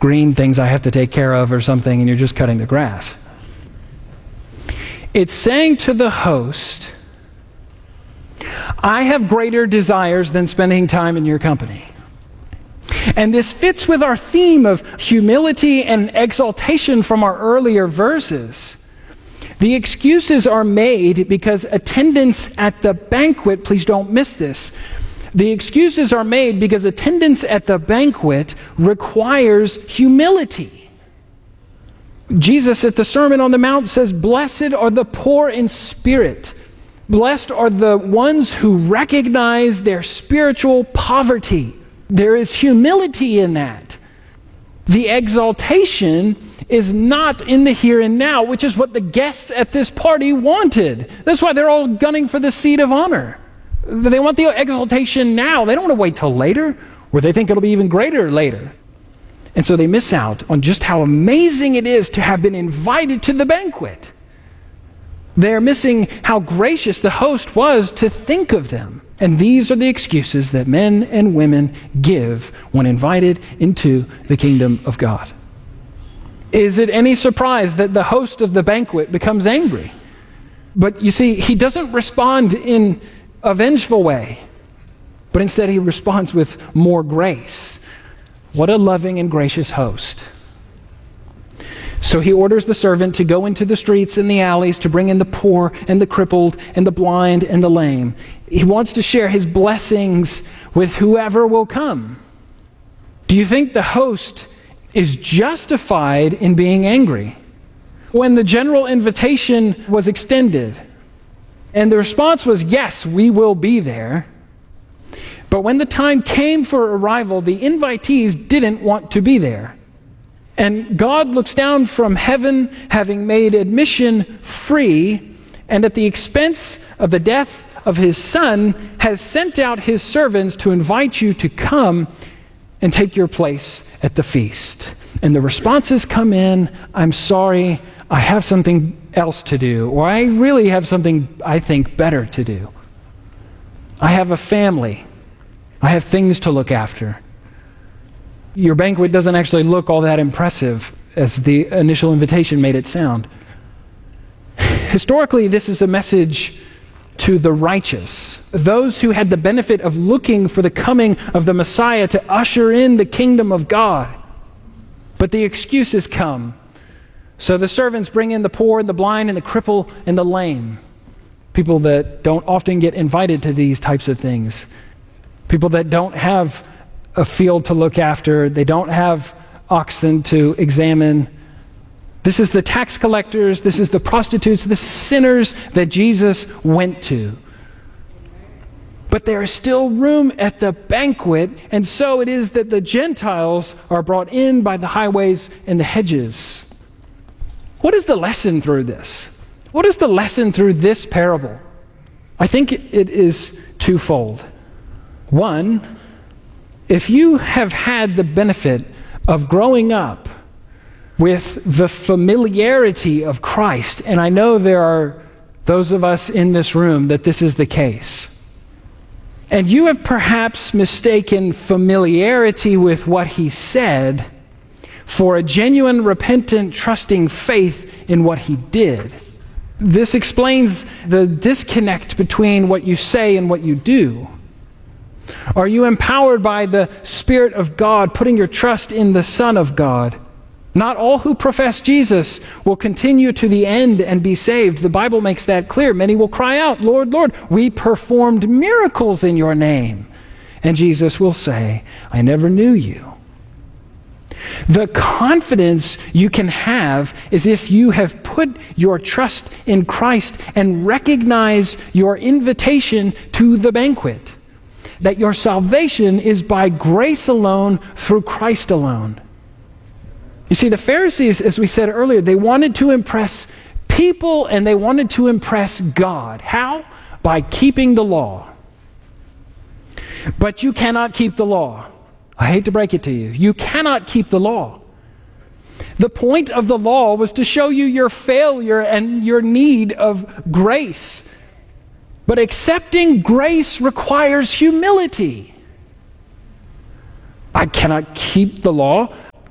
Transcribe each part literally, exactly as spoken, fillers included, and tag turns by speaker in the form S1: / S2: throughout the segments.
S1: green things I have to take care of or something, and you're just cutting the grass. It's saying to the host, I have greater desires than spending time in your company. And this fits with our theme of humility and exaltation from our earlier verses. The excuses are made because attendance at the banquet, please don't miss this, the excuses are made because attendance at the banquet requires humility. Jesus at the Sermon on the Mount says, blessed are the poor in spirit. Blessed are the ones who recognize their spiritual poverty. There is humility in that. The exaltation is not in the here and now, which is what the guests at this party wanted. That's why they're all gunning for the seat of honor. They want the exaltation now. They don't want to wait till later, or they think it'll be even greater later. And so they miss out on just how amazing it is to have been invited to the banquet. They're missing how gracious the host was to think of them. And these are the excuses that men and women give when invited into the kingdom of God. Is it any surprise that the host of the banquet becomes angry? But you see, he doesn't respond in a vengeful way, but instead he responds with more grace. What a loving and gracious host. So he orders the servant to go into the streets and the alleys to bring in the poor and the crippled and the blind and the lame. He wants to share his blessings with whoever will come. Do you think the host is justified in being angry? When the general invitation was extended, and the response was, yes, we will be there. But when the time came for arrival, the invitees didn't want to be there. And God looks down from heaven, having made admission free, and at the expense of the death of his Son, has sent out his servants to invite you to come and take your place at the feast. And the responses come in, I'm sorry, I have something else to do, or I really have something I think better to do. I have a family. I have things to look after. Your banquet doesn't actually look all that impressive as the initial invitation made it sound. Historically, this is a message to the righteous, those who had the benefit of looking for the coming of the Messiah to usher in the kingdom of God. But the excuses come. So the servants bring in the poor, the blind, and the cripple, and the lame. People that don't often get invited to these types of things. People that don't have a field to look after. They don't have oxen to examine. This is the tax collectors. This is the prostitutes, the sinners that Jesus went to. But there is still room at the banquet, and so it is that the Gentiles are brought in by the highways and the hedges. What is the lesson through this? What is the lesson through this parable? I think it is twofold. One, if you have had the benefit of growing up with the familiarity of Christ, and I know there are those of us in this room that this is the case, and you have perhaps mistaken familiarity with what he said for a genuine, repentant, trusting faith in what he did. This explains the disconnect between what you say and what you do. Are you empowered by the Spirit of God, putting your trust in the Son of God? Not all who profess Jesus will continue to the end and be saved. The Bible makes that clear. Many will cry out, Lord, Lord, we performed miracles in your name. And Jesus will say, I never knew you. The confidence you can have is if you have put your trust in Christ and recognize your invitation to the banquet. That your salvation is by grace alone, through Christ alone. You see, the Pharisees, as we said earlier, they wanted to impress people and they wanted to impress God. How? By keeping the law. But you cannot keep the law. I hate to break it to you. You cannot keep the law. The point of the law was to show you your failure and your need of grace. But accepting grace requires humility. I cannot keep the law.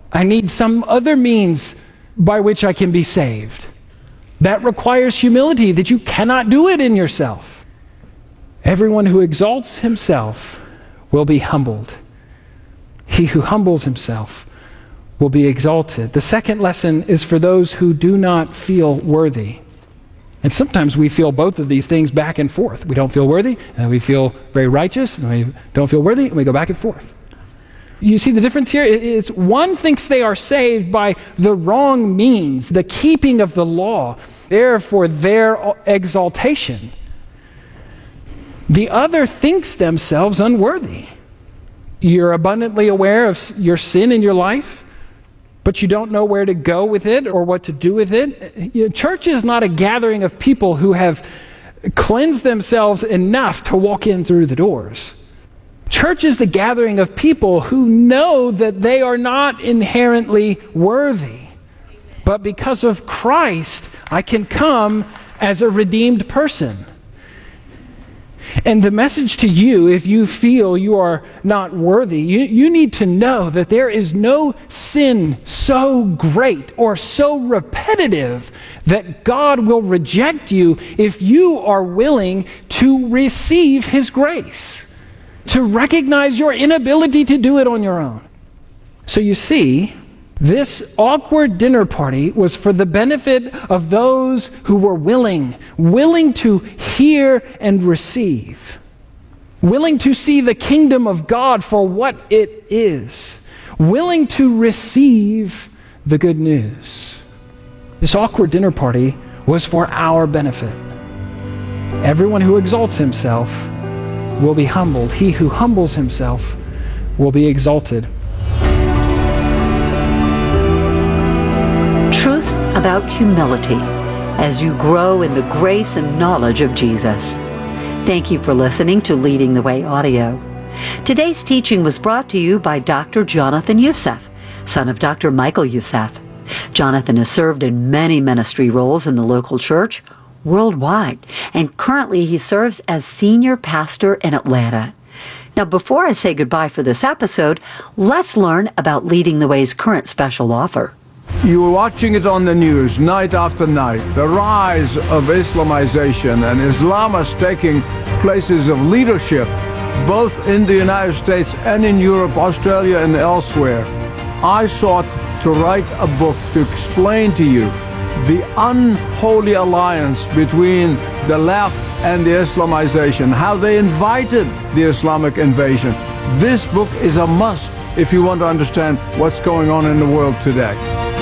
S1: I need some other means by which I can be saved. That requires humility, that you cannot do it in yourself. Everyone who exalts himself will be humbled. He who humbles himself will be exalted. The second lesson is for those who do not feel worthy. And sometimes we feel both of these things back and forth. We don't feel worthy, and we feel very righteous, and we don't feel worthy, and we go back and forth. You see the difference here? It's one thinks they are saved by the wrong means, the keeping of the law, there for their exaltation. The other thinks themselves unworthy. You're abundantly aware of your sin in your life, but you don't know where to go with it or what to do with it. You know, church is not a gathering of people who have cleansed themselves enough to walk in through the doors. Church is the gathering of people who know that they are not inherently worthy. But because of Christ, I can come as a redeemed person. And the message to you, if you feel you are not worthy, you, you need to know that there is no sin so great or so repetitive that God will reject you if you are willing to receive His grace, to recognize your inability to do it on your own. So you see, this awkward dinner party was for the benefit of those who were willing, willing to hear and receive, willing to see the kingdom of God for what it is, willing to receive the good news. This awkward dinner party was for our benefit. Everyone who exalts himself will be humbled. He who humbles himself will be exalted.
S2: Truth about humility as you grow in the grace and knowledge of Jesus. Thank you for listening to Leading the Way Audio. Today's teaching was brought to you by Doctor Jonathan Youssef, son of Doctor Michael Youssef. Jonathan has served in many ministry roles in the local church worldwide, and currently he serves as senior pastor in Atlanta. Now, before I say goodbye for this episode, let's learn about Leading the Way's current special offer.
S3: You were watching it on the news night after night, the rise of Islamization and Islamists taking places of leadership, both in the United States and in Europe, Australia, and elsewhere. I sought to write a book to explain to you the unholy alliance between the left and the Islamization, how they invited the Islamic invasion. This book is a must if you want to understand what's going on in the world today.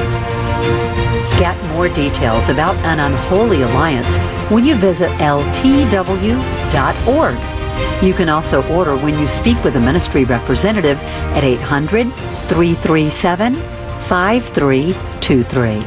S2: Get more details about an unholy alliance when you visit L T W dot org. You can also order when you speak with a ministry representative at eight hundred, three three seven, five three two three.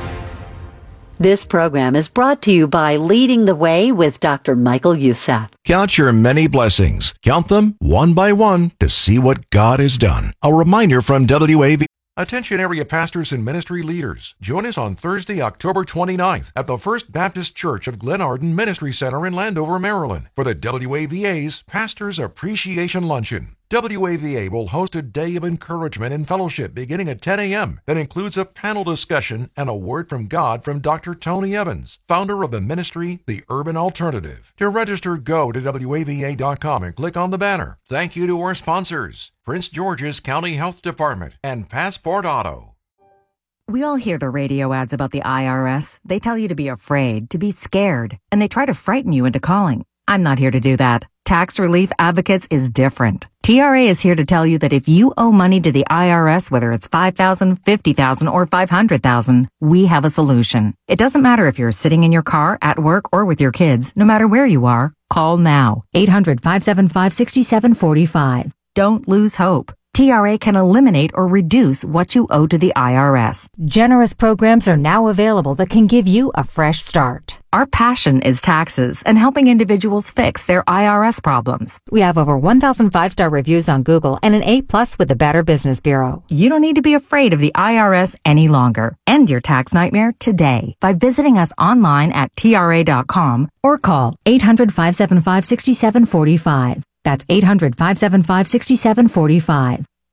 S2: This program is brought to you by Leading the Way with Doctor Michael Youssef.
S4: Count your many blessings. Count them one by one to see what God has done. A reminder from W A V. Attention area pastors and ministry leaders. Join us on Thursday, October twenty-ninth at the First Baptist Church of Glenarden Ministry Center in Landover, Maryland for the W A V A's Pastors Appreciation Luncheon. W A V A will host a day of encouragement and fellowship beginning at ten a.m. that includes a panel discussion and a word from God from Doctor Tony Evans, founder of the ministry The Urban Alternative. To register, go to W A V A dot com and click on the banner. Thank you to our sponsors, Prince George's County Health Department and Passport Auto.
S5: We all hear the radio ads about the I R S. They tell you to be afraid, to be scared, and they try to frighten you into calling. I'm not here to do that. Tax Relief Advocates is different. T R A is here to tell you that if you owe money to the I R S, whether it's five thousand dollars, fifty thousand dollars, or five hundred thousand dollars, we have a solution. It doesn't matter if you're sitting in your car, at work, or with your kids. No matter where you are, call now. eight hundred, five seven five, six seven four five. Don't lose hope. T R A can eliminate or reduce what you owe to the I R S. Generous programs are now available that can give you a fresh start. Our passion is taxes and helping individuals fix their I R S problems. We have over one thousand five-star reviews on Google and an A plus with the Better Business Bureau. You don't need to be afraid of the I R S any longer. End your tax nightmare today by visiting us online at T R A dot com or call eight hundred, five seven five, six seven four five. That's eight hundred, five seven five, six seven four five.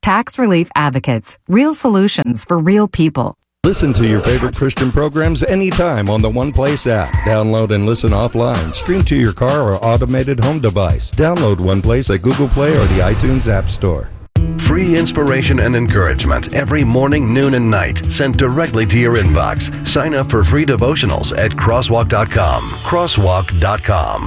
S5: Tax Relief Advocates. Real solutions for real people.
S6: Listen to your favorite Christian programs anytime on the One Place app. Download and listen offline. Stream to your car or automated home device. Download One Place at Google Play or the iTunes App Store.
S7: Free inspiration and encouragement every morning, noon, and night sent directly to your inbox. Sign up for free devotionals at crosswalk dot com. crosswalk dot com.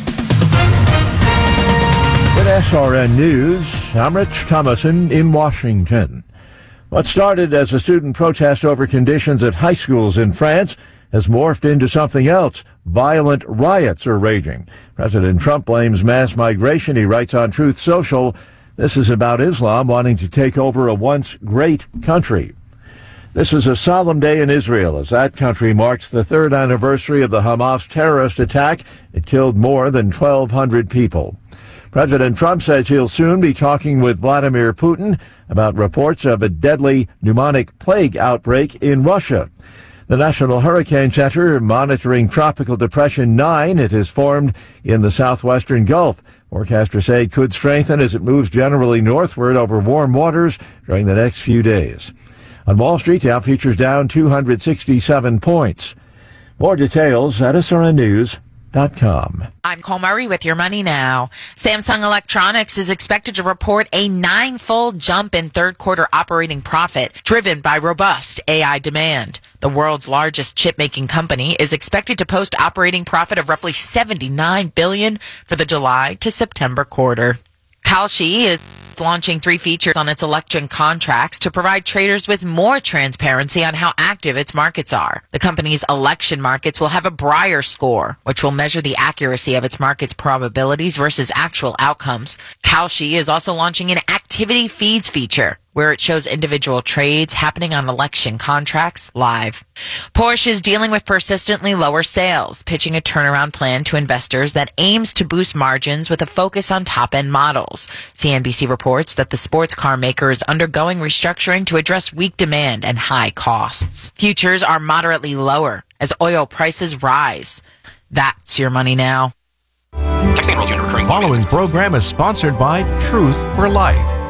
S8: With S R N News, I'm Rich Thomason in Washington. What started as a student protest over conditions at high schools in France has morphed into something else. Violent riots are raging. President Trump blames mass migration, he writes on Truth Social. This is about Islam wanting to take over a once great country. This is a solemn day in Israel as that country marks the third anniversary of the Hamas terrorist attack. It killed more than twelve hundred people. President Trump says he'll soon be talking with Vladimir Putin about reports of a deadly pneumonic plague outbreak in Russia. The National Hurricane Center monitoring Tropical Depression nine. It has formed in the southwestern Gulf. Forecasters say it could strengthen as it moves generally northward over warm waters during the next few days. On Wall Street, Dow futures down two hundred sixty-seven points. More details at S R N news dot com.
S9: I'm Cole Murray with your money now. Samsung Electronics is expected to report a nine-fold jump in third quarter operating profit, driven by robust A I demand. The world's largest chip-making company is expected to post operating profit of roughly seventy-nine billion dollars for the July to September quarter. Kalshi is launching three features on its election contracts to provide traders with more transparency on how active its markets are. The company's election markets will have a Breyer score, which will measure the accuracy of its market's probabilities versus actual outcomes. Kalshi is also launching an activity feeds feature, where it shows individual trades happening on election contracts live. Porsche is dealing with persistently lower sales, pitching a turnaround plan to investors that aims to boost margins with a focus on top-end models. C N B C reports that the sports car maker is undergoing restructuring to address weak demand and high costs. Futures are moderately lower as oil prices rise. That's your money now.
S4: Following program is sponsored by Truth for Life.